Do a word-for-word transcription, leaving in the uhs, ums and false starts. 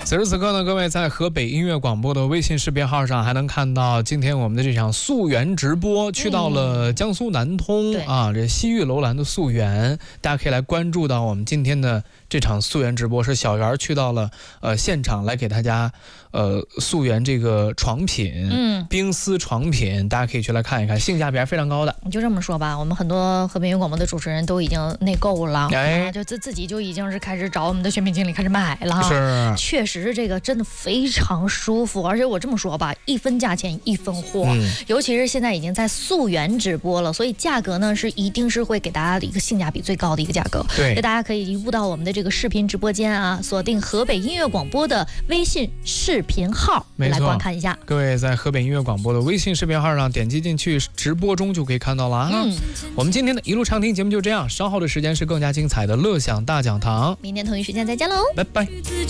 此时此刻呢，各位在河北音乐广播的微信视频号上还能看到今天我们的这场溯源直播，去到了江苏南通、嗯、啊，这西域楼兰的溯源，大家可以来关注到我们今天的这场溯源直播，是小袁去到了呃现场来给大家呃溯源这个床品，嗯，冰丝床品，大家可以去来看一看，性价比还非常高的。 你就这么说吧，我们很多河北音乐广播的主持人都已经内购了，哎，啊、就自自己就已经是开始找我们的选品经理开始买了， 是， 确实是这个真的非常舒服，而且我这么说吧，一分价钱一分货、嗯，尤其是现在已经在溯源直播了，所以价格呢是一定是会给大家的一个性价比最高的一个价格。 对， 所以大家可以移步到我们的这个视频直播间啊，锁定河北音乐广播的微信视频号来观看一下。 各位在河北音乐广播的微信视频号上点击进去，直播中就可以看到了啊。嗯，我们今天的一路畅听节目就这样，稍后的时间是更加精彩的乐享大讲堂， 明天同一时间再见喽， 拜拜。